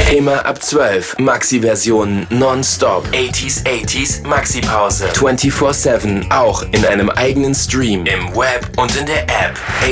Immer ab 12. Maxi-Versionen nonstop. 80s Maxi-Pause. 24/7. Auch in einem eigenen Stream. Im Web und in der App.